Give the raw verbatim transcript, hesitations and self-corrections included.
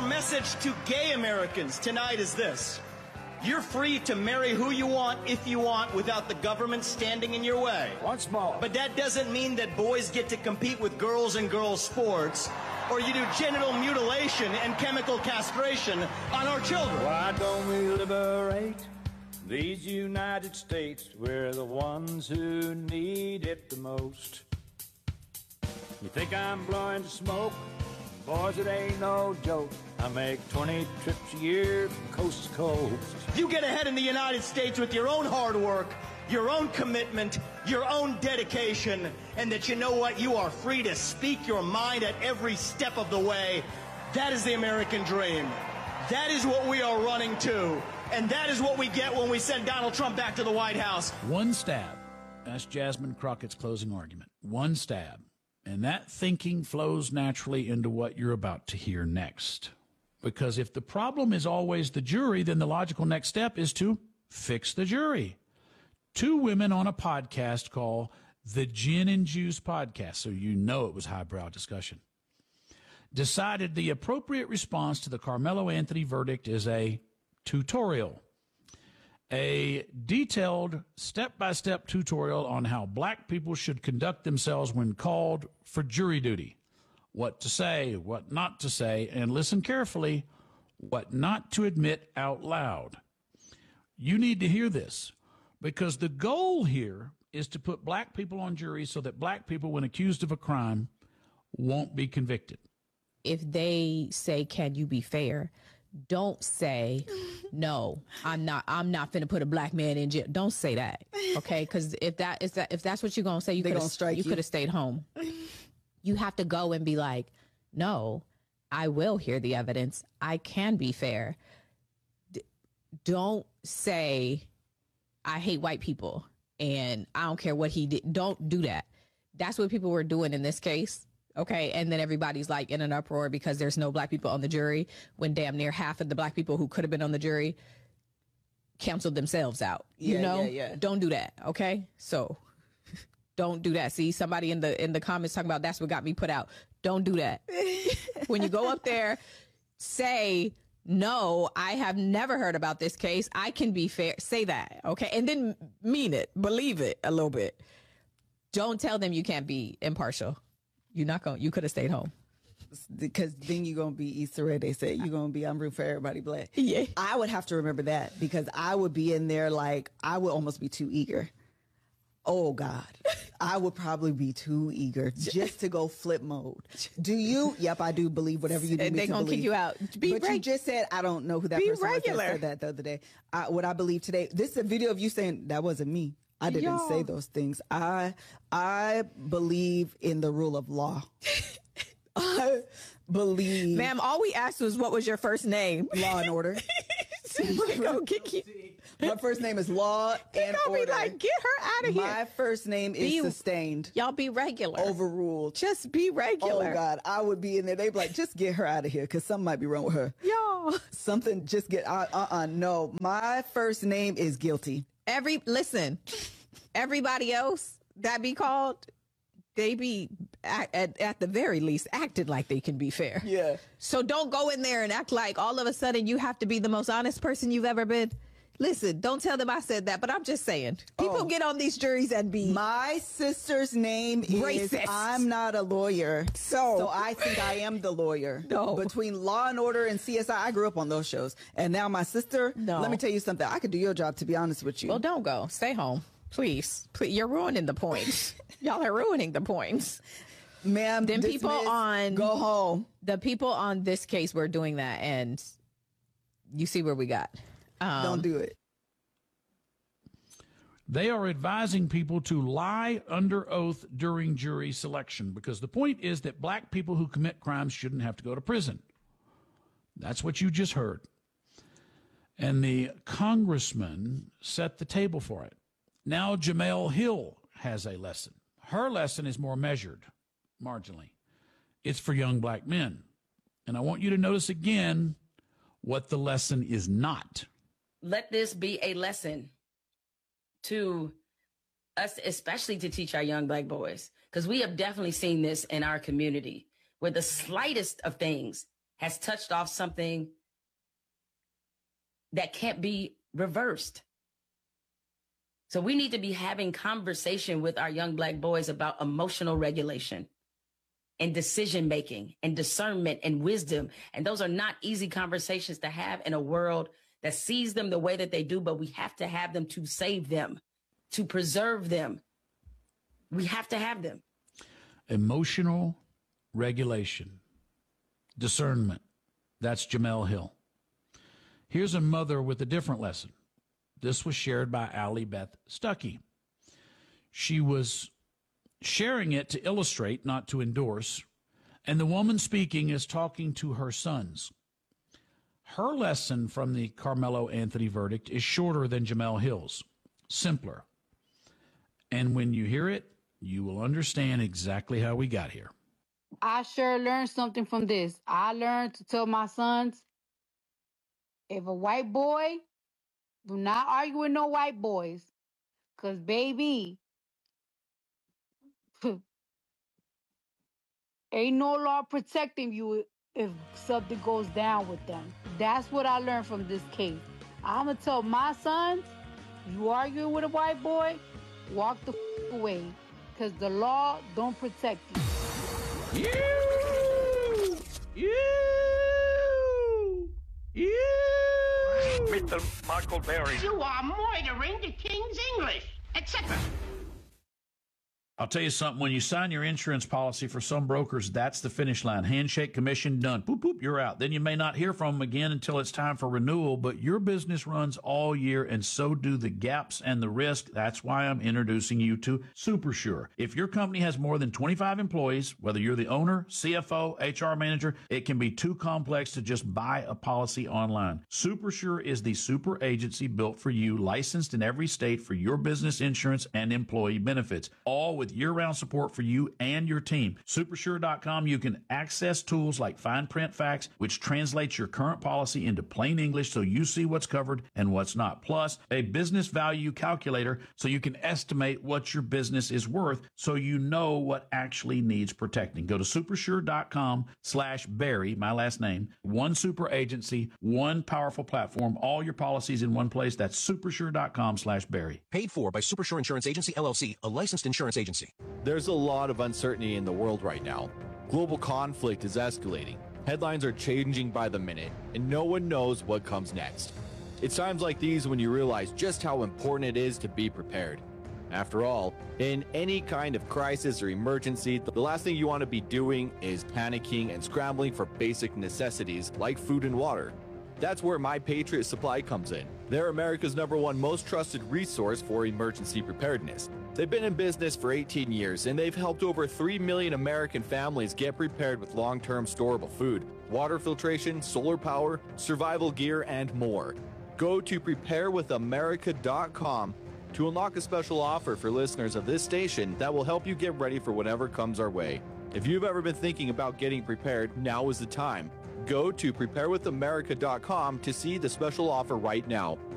message to gay Americans tonight is this. You're free to marry who you want, if you want, without the government standing in your way. Once more. But that doesn't mean that boys get to compete with girls in girls' sports, or you do genital mutilation and chemical castration on our children. Why don't we liberate these United States? We're the ones who need it the most. You think I'm blowing smoke? Boys, it ain't no joke. I make twenty trips a year from coast to coast. You get ahead in the United States with your own hard work, your own commitment, your own dedication, and that you know what? You are free to speak your mind at every step of the way. That is the American dream. That is what we are running to. And that is what we get when we send Donald Trump back to the White House. One stab. That's Jasmine Crockett's closing argument. One stab. And that thinking flows naturally into what you're about to hear next. Because if the problem is always the jury, then the logical next step is to fix the jury. Two women on a podcast called the Gin and Juice Podcast, so you know it was highbrow discussion, decided the appropriate response to the Carmelo Anthony verdict is a tutorial. A detailed step-by-step tutorial on how black people should conduct themselves when called for jury duty. What to say, what not to say, and listen carefully, what not to admit out loud. You need to hear this, because the goal here is to put black people on juries so that black people, when accused of a crime, won't be convicted. If they say, can you be fair? Don't say, no, I'm not, I'm not finna put a black man in jail. Don't say that, okay? Because if that is that, if that's what you're gonna say, you could have you could have stayed home. You have to go and be like, no, I will hear the evidence. I can be fair. D- don't say, I hate white people and I don't care what he did. Don't do that. That's what people were doing in this case. Okay. And then everybody's like in an uproar because there's no black people on the jury, when damn near half of the black people who could have been on the jury canceled themselves out. You yeah, know, yeah, yeah. Don't do that. Okay. So don't do that. See, somebody in the in the comments talking about that's what got me put out. Don't do that. When you go up there, say, no, I have never heard about this case. I can be fair. Say that. Okay. And then mean it. Believe it a little bit. Don't tell them you can't be impartial. You're not going, you could have stayed home. Because then you're going to be Issa Rae. They say you're going to be, I'm rooting for everybody black. Yeah. I would have to remember that, because I would be in there like, I would almost be too eager. Oh, God. I would probably be too eager just to go flip mode. Do you? Yep, I do believe whatever you do. And they're going to kick you out. Be but reg- you just said, I don't know who that be person regular. was that said that the other day. I, what I believe today, this is a video of you saying, that wasn't me. I didn't Y'all. say those things. I I believe in the rule of law. I believe. Ma'am, all we asked was, what was your first name? Law and order. They gonna kick you. My first name is Law They and gonna Order. be like, get her out of here. My first name is Be- Sustained. Y'all be regular. Overruled. Just be regular. Oh, God. I would be in there. They'd be like, just get her out of here, because something might be wrong with her. Y'all. Something, just get, uh, uh-uh, no. My first name is Guilty. Every, listen, everybody else that be called, they be, at, at, at the very least, acted like they can be fair. Yeah. So don't go in there and act like all of a sudden you have to be the most honest person you've ever been. Listen, don't tell them I said that, but I'm just saying. People Oh. get on these juries and be My sister's name is Racist. I'm not a lawyer. So- so I think I am the lawyer. No. Between Law and Order and C S I, I grew up on those shows. And now my sister, No. let me tell you something. I could do your job, to be honest with you. Well, don't go. Stay home. Please. Please. You're ruining the points. Y'all are ruining the points. Ma'am, Then people dismiss, on- go home. The people on this case were doing that, and you see where we got. Um, Don't do it. They are advising people to lie under oath during jury selection, because the point is that black people who commit crimes shouldn't have to go to prison. That's what you just heard. And the congressman set the table for it. Now Jemele Hill has a lesson. Her lesson is more measured, marginally. It's for young black men. And I want you to notice again what the lesson is not. Let this be a lesson to us, especially to teach our young black boys, because we have definitely seen this in our community, where the slightest of things has touched off something that can't be reversed. So we need to be having conversation with our young Black boys about emotional regulation and decision making and discernment and wisdom. And those are not easy conversations to have in a world that sees them the way that they do, but we have to have them to save them, to preserve them. We have to have them. Emotional regulation, discernment. That's Jemele Hill. Here's a mother with a different lesson. This was shared by Allie Beth Stuckey. She was sharing it to illustrate, not to endorse, and the woman speaking is talking to her sons. Her lesson from the Carmelo Anthony verdict is shorter than Jemele Hill's, simpler. And when you hear it, you will understand exactly how we got here. I sure learned something from this. I learned to tell my sons, if a white boy, do not argue with no white boys. Because, baby, ain't no law protecting you if something goes down with them. That's what I learned from this case. I'm going to tell my sons, you arguing with a white boy, walk the f- away. Because the law don't protect you. You! You! You! Mister Michael Berry. You are moitering the King's English, et cetera. I'll tell you something. When you sign your insurance policy for some brokers, that's the finish line. Handshake, commission, done. Boop, boop, you're out. Then you may not hear from them again until it's time for renewal, but your business runs all year, and so do the gaps and the risk. That's why I'm introducing you to SuperSure. If your company has more than twenty-five employees, whether you're the owner, C F O, H R manager, it can be too complex to just buy a policy online. SuperSure is the super agency built for you, licensed in every state for your business insurance and employee benefits, all with year-round support for you and your team. Supersure dot com, you can access tools like fine print facts, which translates your current policy into plain English so you see what's covered and what's not. Plus, a business value calculator so you can estimate what your business is worth so you know what actually needs protecting. Go to supersure dot com slash Barry, my last name, one super agency, one powerful platform, all your policies in one place. That's supersure dot com slash Barry. Paid for by Supersure Insurance Agency, L L C, a licensed insurance agency. There's a lot of uncertainty in the world right now. Global conflict is escalating. Headlines are changing by the minute, and no one knows what comes next. It's times like these when you realize just how important it is to be prepared. After all, in any kind of crisis or emergency, the last thing you want to be doing is panicking and scrambling for basic necessities like food and water. That's where My Patriot Supply comes in. They're America's number one most trusted resource for emergency preparedness. They've been in business for eighteen years, and they've helped over three million American families get prepared with long-term storable food, water filtration, solar power, survival gear, and more. Go to prepare with america dot com to unlock a special offer for listeners of this station that will help you get ready for whatever comes our way. If you've ever been thinking about getting prepared, now is the time. Go to prepare with america dot com to see the special offer right now.